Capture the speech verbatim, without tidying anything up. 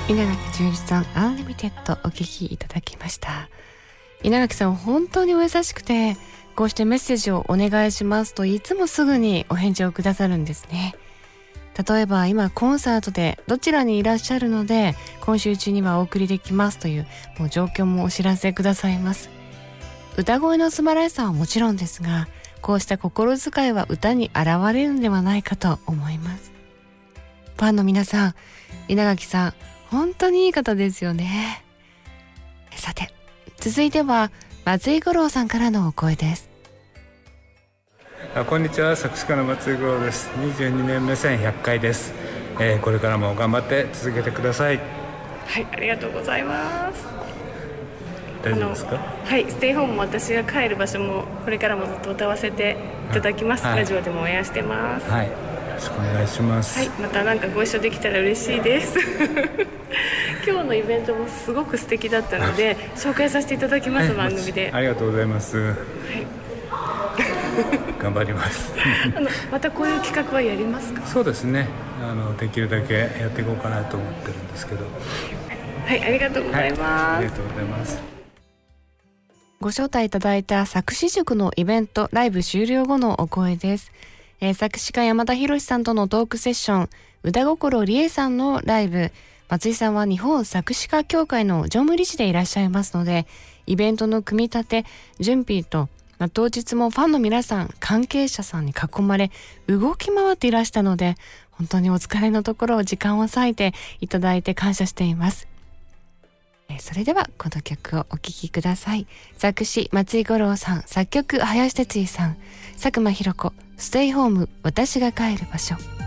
稲垣淳一さんアンリミテッドお聞きいただきました。稲垣さん本当にお優しくて、こうしてメッセージをお願いしますといつもすぐにお返事をくださるんですね。例えば今コンサートでどちらにいらっしゃるので今週中にはお送りできますというもう状況もお知らせくださいます。歌声の素晴らしさはもちろんですが、こうした心遣いは歌に現れるのではないかと思います。ファンの皆さん、稲垣さん本当にいい方ですよね。さて続いては松井五郎さんからのお声です。 あ、こんにちは、作詞家の松井五郎です。にじゅうにねんめせんひゃっかいです、えー、これからも頑張って続けてください。 はい、ありがとうございます。 大丈夫ですか？ はい、ステイホームも私が帰る場所もこれからもずっと歌わせていただきます、はい、ラジオでも応援してます。 はい、よろしくお願いします。 はい、またなんかご一緒できたら嬉しいです今日のイベントもすごく素敵だったので紹介させていただきます、はい、番組で。 ありがとうございます。はい頑張りますあのまたこういう企画はやりますか？ そうですね、あのできるだけやっていこうかなと思ってるんですけど。 はい、ありがとうございます、はい、 ありがとうございます。 ご招待いただいた作詞塾のイベントライブ終了後のお声です。えー、作詞家山田博さんとのトークセッション、歌心理恵さんのライブ、松井さんは日本作詞家協会の常務理事でいらっしゃいますので、イベントの組み立て準備と、まあ、当日もファンの皆さん関係者さんに囲まれ動き回っていらしたので、本当にお疲れのところを時間を割いていただいて感謝しています。それではこの曲をお聴きください。作詞松井五郎さん、作曲林哲司さん、佐久間ひろ子、ステイホーム私が帰る場所。